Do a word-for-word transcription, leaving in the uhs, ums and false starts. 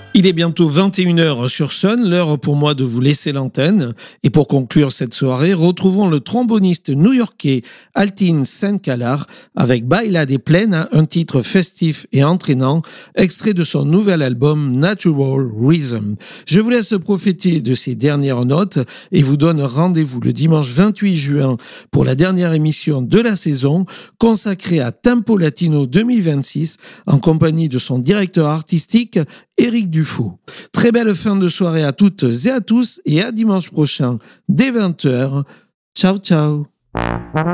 Il est bientôt vingt et une heures sur Sun, l'heure pour moi de vous laisser l'antenne. Et pour conclure cette soirée, retrouvons le tromboniste new-yorkais Altin St-Calar avec Baila des Plaines, un titre festif et entraînant, extrait de son nouvel album Natural Rhythm. Je vous laisse profiter de ces dernières notes et vous donne rendez-vous le dimanche vingt-huit juin pour la dernière émission de la saison consacrée à Tempo Latino deux mille vingt-six en compagnie de son directeur artistique Éric Dufault. Très belle fin de soirée à toutes et à tous et à dimanche prochain dès vingt heures. Ciao ciao.